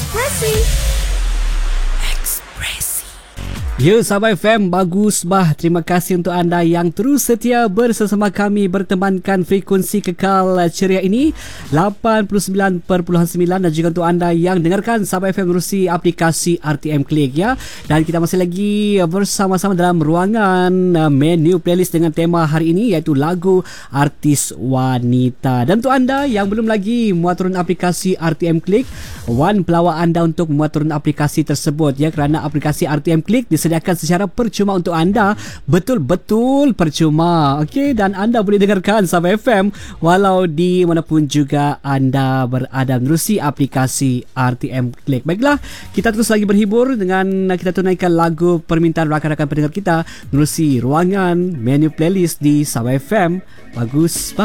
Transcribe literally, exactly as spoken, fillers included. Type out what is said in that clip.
Ekspresi. Ya, sahabat F M, bagus bah. Terima kasih untuk anda yang terus setia bersama kami bertemankan frekuensi kekal ceria ini lapan puluh sembilan perpuluhan sembilan, dan juga untuk anda yang dengarkan sahabat F M melalui aplikasi R T M Click ya. Dan kita masih lagi bersama-sama dalam ruangan menu playlist dengan tema hari ini iaitu lagu artis wanita. Dan untuk anda yang belum lagi muat turun aplikasi R T M Click, Wan pelawak anda untuk muat turun aplikasi tersebut ya, kerana aplikasi R T M Click disediakan secara percuma untuk anda, betul-betul percuma. Okey, dan anda boleh dengarkan sahabat F M walau di manapun juga anda berada menerusi aplikasi R T M Click. Baiklah, kita terus lagi berhibur dengan kita tunaikan lagu permintaan rakan-rakan pendengar kita menerusi ruangan menu playlist di sahabat F M. Bagus.